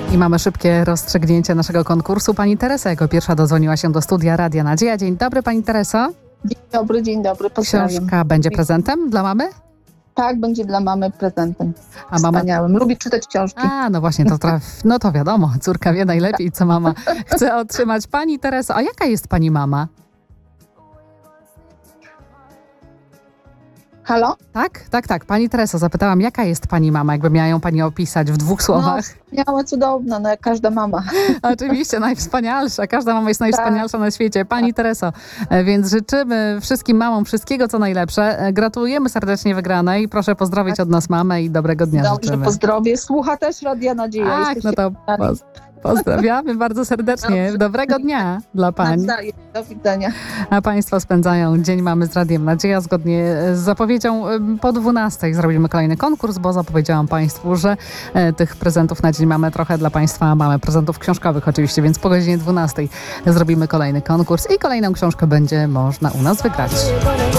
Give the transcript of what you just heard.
I mamy szybkie rozstrzygnięcie naszego konkursu. Pani Teresa jako pierwsza dodzwoniła się do studia Radia Nadzieja. Dzień dobry, pani Tereso. Dzień dobry, pozdrawiam. Książka będzie prezentem dla mamy? Tak, będzie dla mamy prezentem. A mama... Wspaniałym. Lubi czytać książki. No właśnie, no to wiadomo, córka wie najlepiej, co mama chce otrzymać. Pani Tereso, a jaka jest pani mama? Halo? Tak. Pani Tereso, zapytałam, jaka jest pani mama, jakby miała ją pani opisać w dwóch słowach. Wspaniała, cudowna, no jak każda mama. Oczywiście, najwspanialsza. Każda mama jest najwspanialsza na świecie. Pani Tereso, więc życzymy wszystkim mamom wszystkiego, co najlepsze. Gratulujemy serdecznie wygranej. Proszę pozdrowić od nas mamę i dobrego dnia Dobrze, życzymy. pozdrowie. Słucha też Radia Nadzieja. Tak, no to pozdrawiamy bardzo serdecznie. Dobrze. Dobrego dnia dla pani. Nawzajem. Do widzenia. A państwo spędzają Dzień Mamy z Radiem Nadzieja. Zgodnie z zapowiedzią po 12 zrobimy kolejny konkurs, bo zapowiedziałam państwu, że tych prezentów na Dzień Mamy trochę dla państwa mamy. Prezentów książkowych oczywiście, więc po godzinie 12 zrobimy kolejny konkurs i kolejną książkę będzie można u nas wygrać.